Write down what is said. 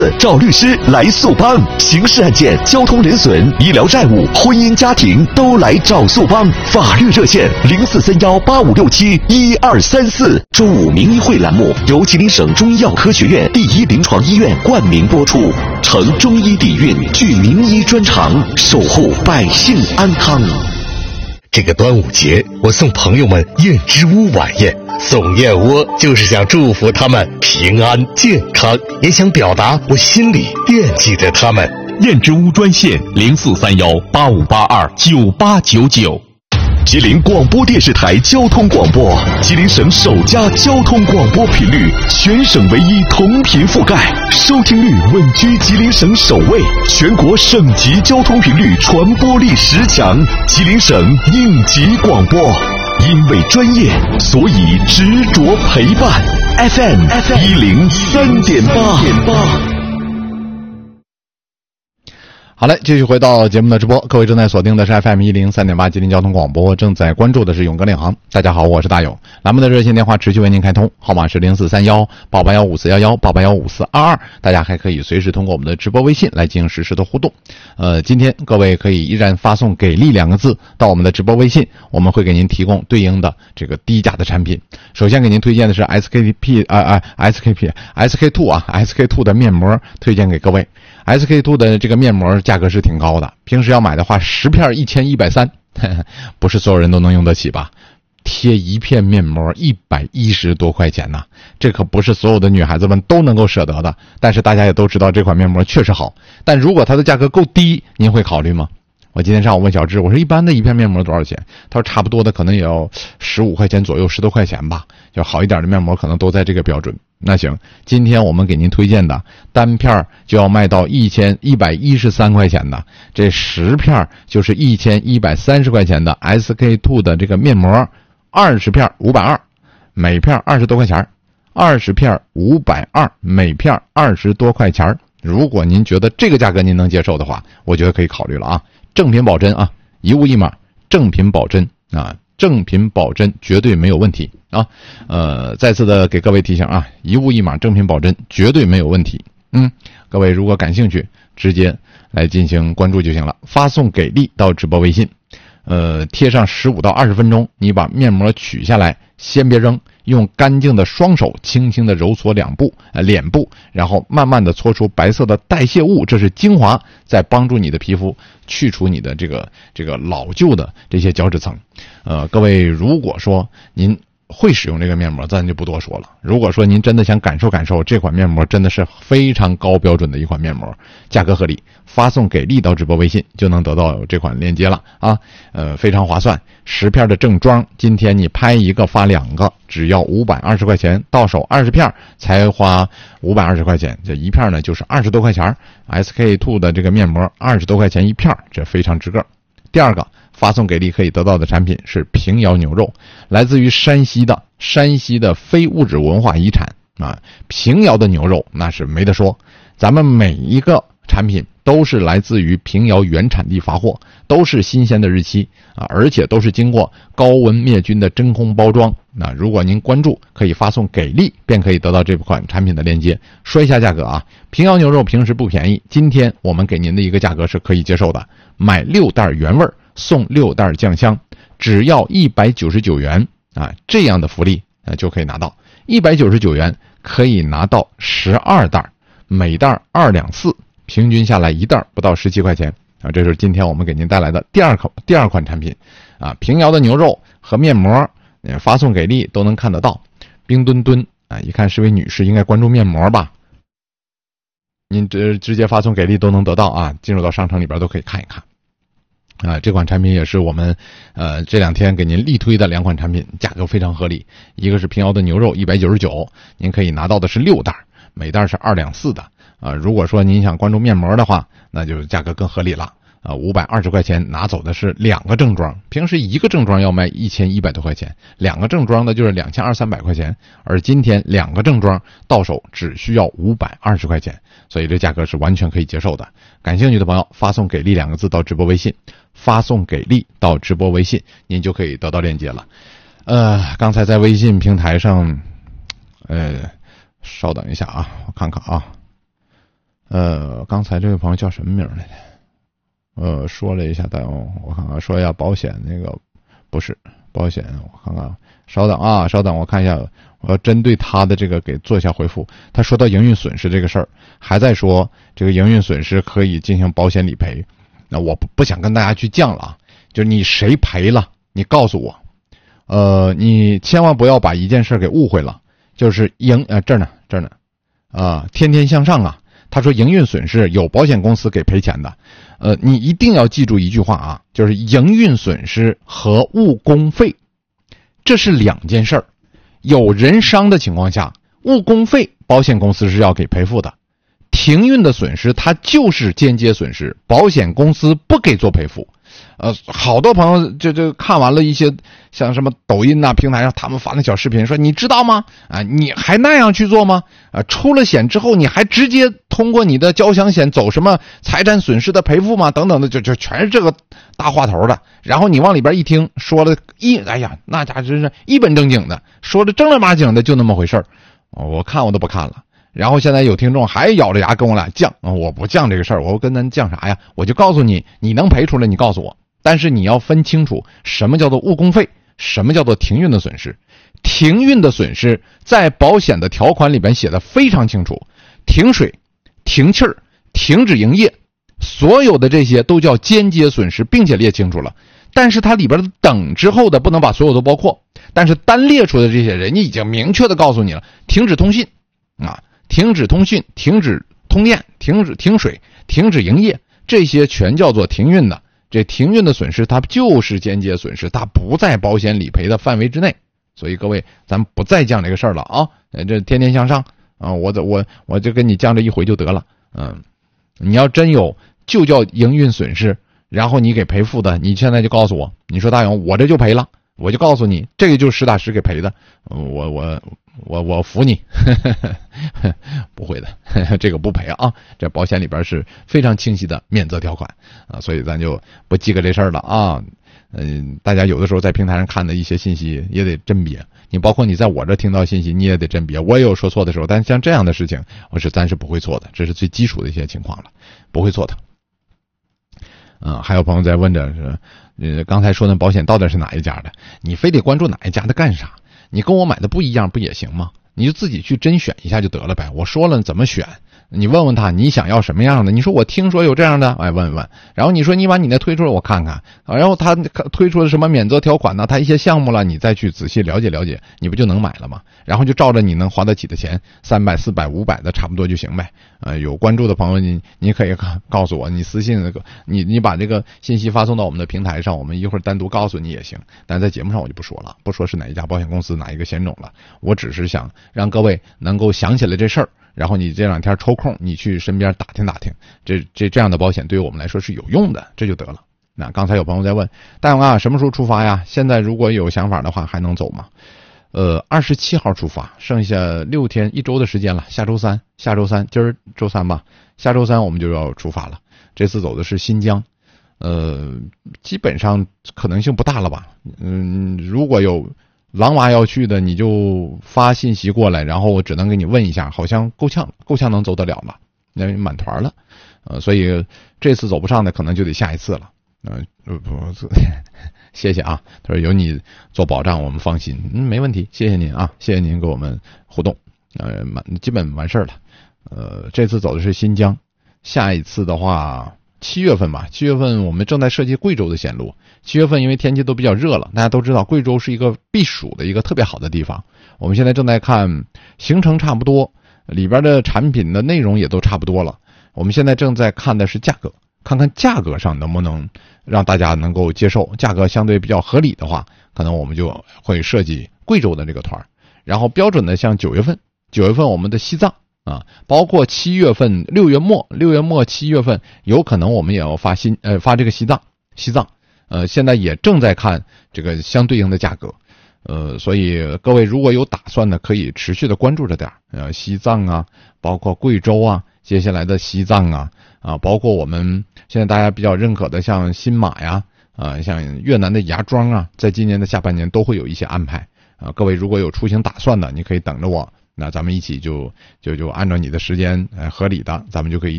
赵律师来速帮，刑事案件、交通人损、医疗债务、婚姻家庭都来找速帮。法律热线043185671234。中午名医会栏目由吉林省中医药科学院第一临床医院冠名播出，承中医底蕴，具名医专长，守护百姓安康。 这个端午节，我送朋友们燕之屋晚宴。送燕窝就是想祝福他们平安健康，也想表达我心里惦记着他们。 燕之屋专线043185829899。 吉林广播电视台交通广播，吉林省首家交通广播频率，全省唯一同频覆盖，收听率稳居吉林省首位，全国省级交通频率传播力10强，吉林省应急广播。因为专业，所以执着陪伴。FM 103.8。 好嘞，继续回到节目的直播，各位正在锁定的是 FM 103.8吉林交通广播，正在关注的是勇哥领航。大家好，我是大勇。栏目的热线电话持续为您开通，号码是043188154188155422。大家还可以随时通过我们的直播微信来进行实时的互动。今天各位可以依然发送给力2个字到我们的直播微信，我们会给您提供对应的这个低价的产品。首先给您推荐的是 SK2 的面膜，推荐给各位。SK2 的这个面膜价格是挺高的，平时要买的话10片1130，不是所有人都能用得起吧？贴一片面膜110多块钱呢，这可不是所有的女孩子们都能够舍得的。但是大家也都知道这款面膜确实好，但如果它的价格够低，您会考虑吗？我今天上午问小智，我说一般的一片面膜多少钱？他说差不多的可能也要15块钱左右，10多块钱吧。就好一点的面膜可能都在这个标准。那行，今天我们给您推荐的单片就要卖到1113块钱的，这10片就是1130块钱的 SK2 的这个面膜，20片520，每片20多块钱，20片520，每片20多块钱。如果您觉得这个价格您能接受的话，我觉得可以考虑了啊。正品保真啊，一物一码，正品保真啊，正品保真绝对没有问题啊。再次的给各位提醒啊，一物一码，正品保真绝对没有问题。各位如果感兴趣，直接来进行关注就行了，发送给力到直播微信。贴上15到20分钟，你把面膜取下来，先别扔，用干净的双手轻轻的揉搓脸部，然后慢慢的搓出白色的代谢物，这是精华，在帮助你的皮肤去除你的这个老旧的这些角质层。各位如果说您会使用这个面膜，咱就不多说了。如果说您真的想感受感受，这款面膜真的是非常高标准的一款面膜，价格合理，发送给力到直播微信就能得到这款链接了啊。非常划算，10片的正装，今天你拍一个发2个，只要520块钱，到手20片才花520块钱，这一片呢就是20多块钱。SK2 的这个面膜20多块钱一片，这非常值个。第二个发送给力可以得到的产品是平遥牛肉，来自于山西的非物质文化遗产啊。平遥的牛肉那是没得说，咱们每一个产品都是来自于平遥原产地发货，都是新鲜的日期啊，而且都是经过高温灭菌的真空包装。那如果您关注，可以发送给力，便可以得到这款产品的链接。说一下价格啊，平遥牛肉平时不便宜，今天我们给您的一个价格是可以接受的，买6袋原味送6袋酱香，只要199元啊，这样的福利就可以拿到199元，可以拿到12袋，每袋2两4，平均下来一袋不到17块钱啊。这是今天我们给您带来的第二款产品啊，平遥的牛肉和面膜，发送给力都能看得到。冰墩墩啊，一看是位女士，应该关注面膜吧？您直接发送给力都能得到啊，进入到商城里边都可以看一看。这款产品也是我们这2天给您力推的2款产品，价格非常合理。一个是平遥的牛肉199，您可以拿到的是6袋，每袋是2两4的。如果说您想关注面膜的话，那就价格更合理了。520块钱拿走的是2个正装，平时一个正装要卖1100多块钱，2个正装的就是2200-2300块钱，而今天2个正装到手只需要520块钱，所以这价格是完全可以接受的。感兴趣的朋友发送给力2个字到直播微信，发送给力到直播微信，您就可以得到链接了。刚才在微信平台上稍等一下啊，我看看啊。 刚才这位朋友叫什么名来着？说了一下，但我看看，说一下保险那个不是保险，我看看，稍等，我看一下，我要针对他的这个给做一下回复。他说到营运损失这个事儿，还在说这个营运损失可以进行保险理赔。那我不想跟大家去犟了啊，就是你谁赔了，你告诉我。你千万不要把一件事给误会了，就是这儿呢天天向上啊。他说营运损失有保险公司给赔钱的，你一定要记住一句话啊，就是营运损失和误工费这是两件事儿。有人伤的情况下，误工费保险公司是要给赔付的，停运的损失它就是间接损失，保险公司不给做赔付。好多朋友就看完了一些像什么抖音啊平台上他们发的小视频，说你知道吗？你还那样去做吗？出了险之后你还直接通过你的交强险走什么财产损失的赔付吗？等等的，就全是这个大话头的。然后你往里边一听，说了哎呀，那家真是一本正经的，说的正儿八经的，就那么回事儿。我看我都不看了。然后现在有听众还咬着牙跟我俩犟，我不犟这个事儿，我跟咱犟啥呀？我就告诉你，你能赔出来你告诉我，但是你要分清楚什么叫做误工费，什么叫做停运的损失。停运的损失在保险的条款里边写的非常清楚，停水、停气儿、停止营业，所有的这些都叫间接损失，并且列清楚了。但是它里边的等之后的不能把所有都包括，但是单列出的这些人家已经明确的告诉你了，停止通信停止通讯、停止通电、停水、停止营业，这些全叫做停运的。这停运的损失它就是间接损失，它不在保险理赔的范围之内。所以各位咱不再讲这个事儿了啊！这天天向上啊，我就跟你讲这一回就得了。你要真有就叫营运损失，然后你给赔付的，你现在就告诉我，你说大勇我这就赔了，我就告诉你这个就是实打实给赔的。我服你。不会的，这个不赔啊，这保险里边是非常清晰的免责条款啊，所以咱就不记个这事儿了啊。大家有的时候在平台上看的一些信息也得甄别，你包括你在我这听到信息你也得甄别，我也有说错的时候，但像这样的事情咱是不会错的，这是最基础的一些情况了，不会错的。还有朋友在问着是刚才说的保险到底是哪一家的，你非得关注哪一家的干啥？你跟我买的不一样不也行吗？你就自己去甄选一下就得了呗。我说了怎么选，你问问他你想要什么样的。你说我听说有这样的，问问。然后你说你把你的推出来我看看，然后他推出了什么免责条款呢？他一些项目了，你再去仔细了解了解，你不就能买了吗？然后就照着你能花得起的钱，300、400、500的差不多就行呗。有关注的朋友你可以告诉我，你私信你把这个信息发送到我们的平台上，我们一会儿单独告诉你也行。但在节目上我就不说了，不说是哪一家保险公司哪一个险种了，我只是想让各位能够想起来这事儿。然后你这两天抽空你去身边打听打听，这样的保险对于我们来说是有用的，这就得了。那刚才有朋友在问大勇啊，什么时候出发呀？现在如果有想法的话还能走吗？27号出发，剩下6天1周的时间了。下周三今儿周三吧，下周三我们就要出发了。这次走的是新疆，基本上可能性不大了吧。如果有狼娃要去的你就发信息过来，然后我只能给你问一下，好像够呛能走得了了，那满团了。所以这次走不上的可能就得下一次了。谢谢啊，他说有你做保障我们放心。没问题，谢谢您啊，谢谢您跟我们互动。基本完事儿了。这次走的是新疆，下一次的话7月份吧，7月份我们正在设计贵州的线路。7月份因为天气都比较热了，大家都知道贵州是一个避暑的一个特别好的地方。我们现在正在看行程差不多，里边的产品的内容也都差不多了。我们现在正在看的是价格，看看价格上能不能让大家能够接受，价格相对比较合理的话，可能我们就会设计贵州的这个团。然后标准的像9月份我们的西藏啊，包括7月份6月末7月份有可能我们也要发这个西藏现在也正在看这个相对应的价格。所以各位如果有打算的可以持续的关注着点。西藏啊，包括贵州啊，接下来的西藏啊，包括我们现在大家比较认可的像新马呀，像越南的芽庄啊，在今年的下半年都会有一些安排。各位如果有出行打算的，你可以等着我，那咱们一起就按照你的时间合理的，咱们就可以一起